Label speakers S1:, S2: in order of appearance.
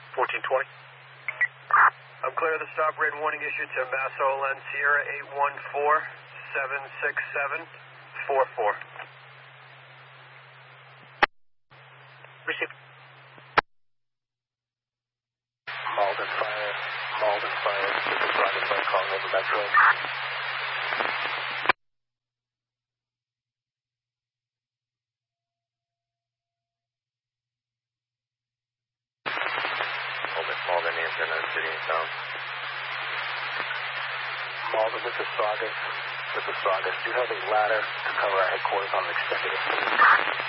S1: 1420. I'm clear of the stop. Red warning issued to Masso Len Sierra 814-767-44.
S2: Receive.
S3: Malden Fire. This is Roger Fire calling over Metro. Malden, answer another city in town. Malden, this is Saugus. Do you have a ladder to cover our headquarters on an extended